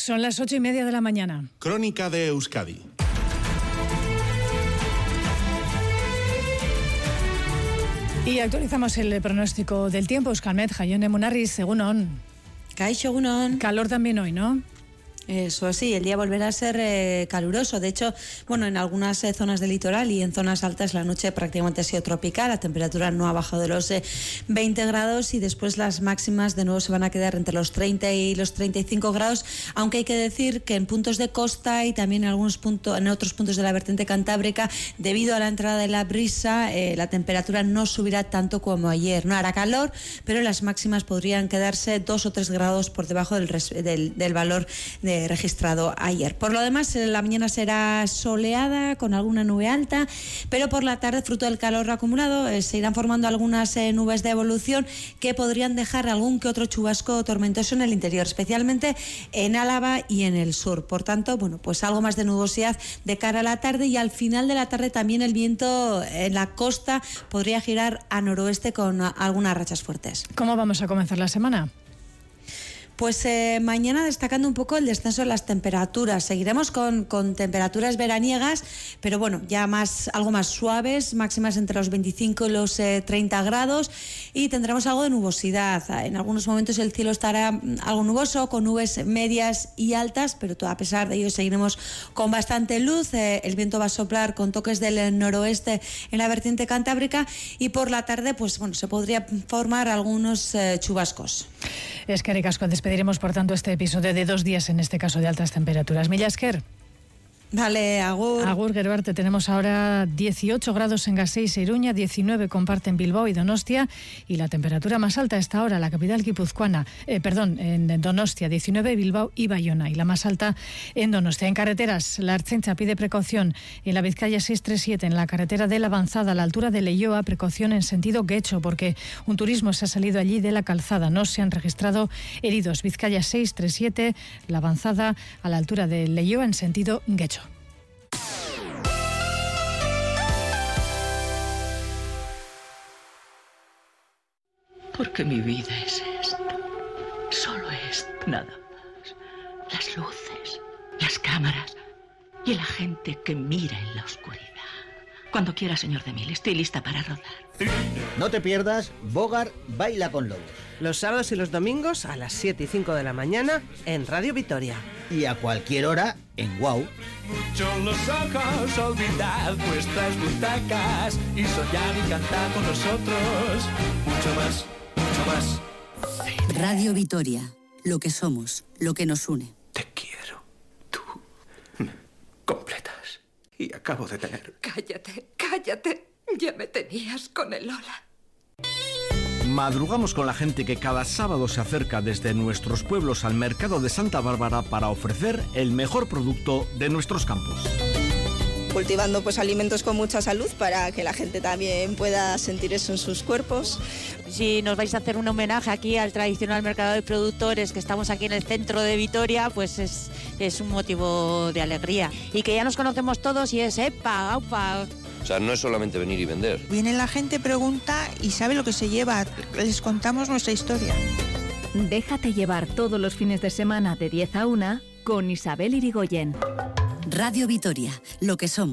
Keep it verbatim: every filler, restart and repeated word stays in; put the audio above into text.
Son las ocho y media de la mañana. Crónica de Euskadi. Y actualizamos el pronóstico del tiempo. Euskalmet, Jaione Munarriz, egunon. Kaixo, egunon. Calor también hoy, ¿no? Eso sí, el día volverá a ser eh, caluroso. De hecho, bueno, en algunas eh, zonas del litoral y en zonas altas la noche prácticamente ha sido tropical. La temperatura no ha bajado de los eh, veinte grados y después las máximas de nuevo se van a quedar entre los treinta y los treinta y cinco grados, aunque hay que decir que en puntos de costa y también en algunos puntos, en otros puntos de la vertiente cantábrica, debido a la entrada de la brisa, eh, la temperatura no subirá tanto como ayer. No hará calor, pero las máximas podrían quedarse dos o tres grados por debajo del, del, del valor de registrado ayer. Por lo demás, la mañana será soleada con alguna nube alta, pero por la tarde, fruto del calor acumulado, eh, se irán formando algunas eh, nubes de evolución que podrían dejar algún que otro chubasco tormentoso en el interior, especialmente en Álava y en el sur. Por tanto, bueno, pues algo más de nubosidad de cara a la tarde, y al final de la tarde también el viento en la costa podría girar a noroeste con algunas rachas fuertes. ¿Cómo vamos a comenzar la semana? Pues eh, mañana destacando un poco el descenso de las temperaturas. Seguiremos con, con temperaturas veraniegas, pero bueno, ya más algo más suaves, máximas entre los veinticinco y los eh, treinta grados, y tendremos algo de nubosidad. En algunos momentos el cielo estará algo nuboso, con nubes medias y altas, pero todo, a pesar de ello seguiremos con bastante luz. Eh, el viento va a soplar con toques del noroeste en la vertiente cantábrica, y por la tarde pues bueno, se podría formar algunos eh, chubascos. Es que Ricasco, despediremos por tanto este episodio de dos días, en este caso de altas temperaturas. Mila esker. Vale, agur. Agur, Geruarte. Tenemos ahora dieciocho grados en Gasteiz e Iruña, diecinueve comparten Bilbao y Donostia, y la temperatura más alta a esta hora, la capital guipuzcoana, eh, perdón, en Donostia, diecinueve, Bilbao y Bayona, y la más alta en Donostia. En carreteras, la Ertzaintza pide precaución en la Vizcaya seiscientos treinta y siete, en la carretera de la Avanzada, a la altura de Leioa, precaución en sentido Guecho, porque un turismo se ha salido allí de la calzada. No se han registrado heridos. Vizcaya seiscientos treinta y siete, la Avanzada, a la altura de Leioa, en sentido Guecho. Porque mi vida es esto. Solo esto, nada más. Las luces, las cámaras y la gente que mira en la oscuridad. Cuando quiera, señor de Mil, estoy lista para rodar. No te pierdas Bogart Baila con Lobos. Los sábados y los domingos a las siete y cinco de la mañana en Radio Vitoria. Y a cualquier hora en Wow. Mucho los ojos, olvidad vuestras butacas y soñar y cantar con nosotros. Mucho más, mucho más. Radio Vitoria, lo que somos, lo que nos une. Te quiero. Tú me completas. Y acabo de tener... Cállate, cállate. Ya me tenías con el Lola. Madrugamos con la gente que cada sábado se acerca desde nuestros pueblos al mercado de Santa Bárbara para ofrecer el mejor producto de nuestros campos. Cultivando pues alimentos con mucha salud para que la gente también pueda sentir eso en sus cuerpos. Si nos vais a hacer un homenaje aquí al tradicional mercado de productores que estamos aquí en el centro de Vitoria, pues es, es un motivo de alegría. Y que ya nos conocemos todos y es epa, aupa. O sea, no es solamente venir y vender. Viene la gente, pregunta y sabe lo que se lleva. Les contamos nuestra historia. Déjate llevar todos los fines de semana de diez a una con Isabel Irigoyen. Radio Vitoria, lo que somos.